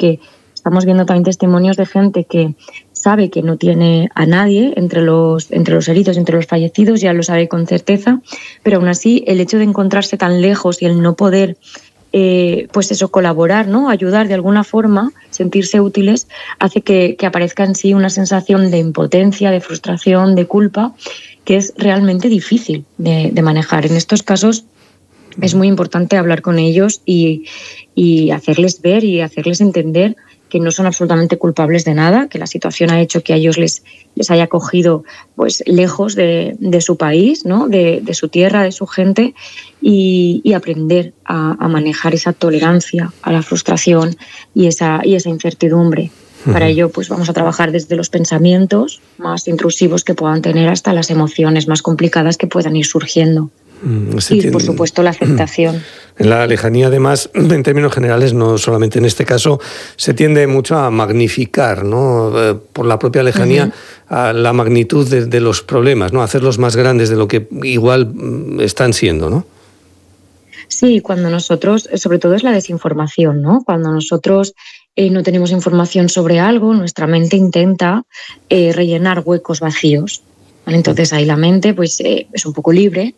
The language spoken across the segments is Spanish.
porque estamos viendo también testimonios de gente que sabe que no tiene a nadie entre los heridos, entre los fallecidos, ya lo sabe con certeza, pero aún así el hecho de encontrarse tan lejos y el no poder pues eso, colaborar, ¿no? Ayudar de alguna forma, sentirse útiles, hace que aparezca en sí una sensación de impotencia, de frustración, de culpa, que es realmente difícil de manejar. En estos casos es muy importante hablar con ellos y hacerles ver y hacerles entender que no son absolutamente culpables de nada, que la situación ha hecho que a ellos les haya cogido pues lejos de su país, ¿no? de su tierra, de su gente, y aprender a manejar esa tolerancia a la frustración y esa incertidumbre. Para ello, pues vamos a trabajar desde los pensamientos más intrusivos que puedan tener hasta las emociones más complicadas que puedan ir surgiendo. Y, por supuesto, la aceptación. En la lejanía, además, en términos generales, no solamente en este caso, se tiende mucho a magnificar, ¿no? Por la propia lejanía, a la magnitud de los problemas, ¿no? Hacerlos más grandes de lo que igual están siendo, ¿no? Sí, cuando nosotros, sobre todo es la desinformación, ¿no? Cuando nosotros no tenemos información sobre algo, nuestra mente intenta rellenar huecos vacíos, ¿vale? Entonces ahí la mente pues, es un poco libre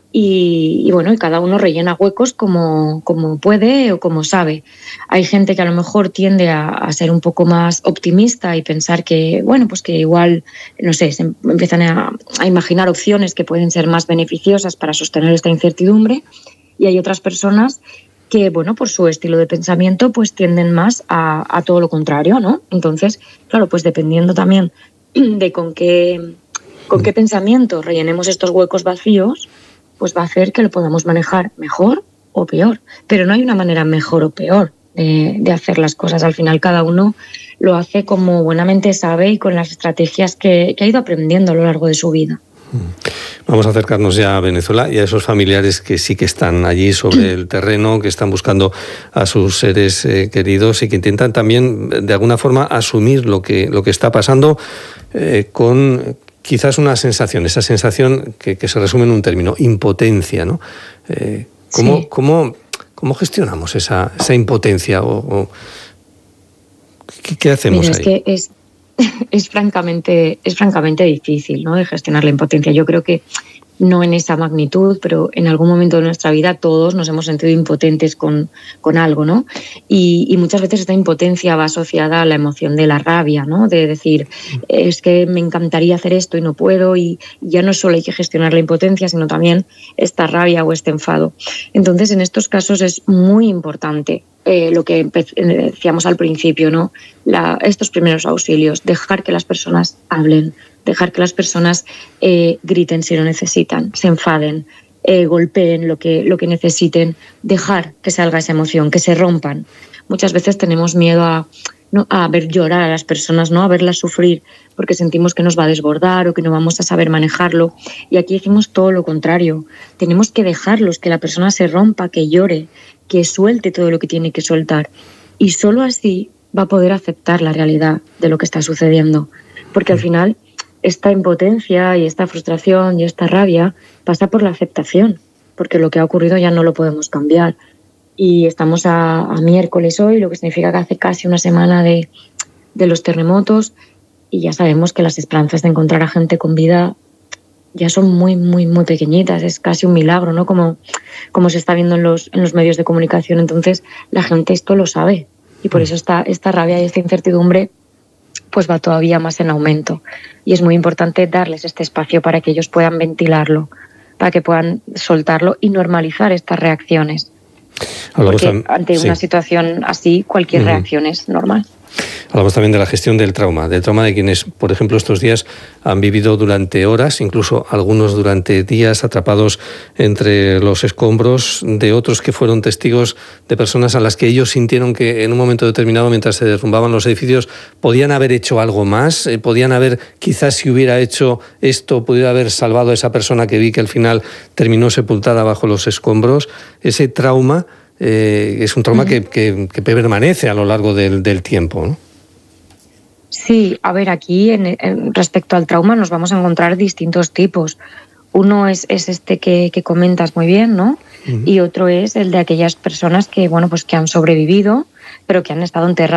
y bueno, y cada uno rellena huecos como puede o como sabe. Hay gente que a lo mejor tiende a ser un poco más optimista y pensar que, bueno, pues que igual, no sé, se empiezan a imaginar opciones que pueden ser más beneficiosas para sostener esta incertidumbre. Y hay otras personas que, bueno, por su estilo de pensamiento, pues tienden más a todo lo contrario, ¿no? Entonces, claro, pues dependiendo también de con qué pensamiento rellenemos estos huecos vacíos, pues va a hacer que lo podamos manejar mejor o peor. Pero no hay una manera mejor o peor de hacer las cosas. Al final, cada uno lo hace como buenamente sabe y con las estrategias que ha ido aprendiendo a lo largo de su vida. Vamos a acercarnos ya a Venezuela y a esos familiares que sí que están allí sobre el terreno, que están buscando a sus seres queridos y que intentan también de alguna forma asumir lo que está pasando con quizás una sensación, esa sensación que se resume en un término, impotencia, ¿no? ¿Cómo gestionamos esa impotencia? ¿Qué hacemos ahí? Es que es francamente difícil, ¿no?, de gestionar la impotencia. Yo creo que no en esa magnitud, pero en algún momento de nuestra vida todos nos hemos sentido impotentes con algo, ¿no? Y muchas veces esta impotencia va asociada a la emoción de la rabia, ¿no? De decir, es que me encantaría hacer esto y no puedo, y ya no solo hay que gestionar la impotencia, sino también esta rabia o este enfado. Entonces, en estos casos es muy importante lo que decíamos al principio, ¿no? Estos primeros auxilios, dejar que las personas hablen, dejar que las personas griten si lo necesitan, se enfaden, golpeen lo que necesiten, dejar que salga esa emoción, que se rompan. Muchas veces tenemos miedo a ver llorar a las personas, ¿no? A verlas sufrir, porque sentimos que nos va a desbordar o que no vamos a saber manejarlo. Y aquí decimos todo lo contrario. Tenemos que dejarlos, que la persona se rompa, que llore, que suelte todo lo que tiene que soltar. Y solo así va a poder aceptar la realidad de lo que está sucediendo. Porque al final esta impotencia y esta frustración y esta rabia pasa por la aceptación, porque lo que ha ocurrido ya no lo podemos cambiar. Y estamos a miércoles hoy, lo que significa que hace casi una semana de los terremotos, y ya sabemos que las esperanzas de encontrar a gente con vida ya son muy, muy, muy pequeñitas. Es casi un milagro, ¿no? Como se está viendo en los medios de comunicación. Entonces, la gente esto lo sabe. Y por eso esta rabia y esta incertidumbre pues va todavía más en aumento. Y es muy importante darles este espacio para que ellos puedan ventilarlo, para que puedan soltarlo y normalizar estas reacciones. Porque ante una situación así, cualquier reacción es normal. Hablamos también de la gestión del trauma de quienes, por ejemplo, estos días han vivido durante horas, incluso algunos durante días, atrapados entre los escombros, de otros que fueron testigos de personas a las que ellos sintieron que en un momento determinado, mientras se derrumbaban los edificios, podían haber hecho algo más, podían haber, quizás si hubiera hecho esto, pudiera haber salvado a esa persona que vi que al final terminó sepultada bajo los escombros. Ese trauma es un trauma que permanece a lo largo del tiempo, ¿no? Sí, a ver, aquí respecto al trauma nos vamos a encontrar distintos tipos. Uno es este que comentas muy bien, ¿no? Y otro es el de aquellas personas que, bueno, pues que han sobrevivido, pero que han estado enterradas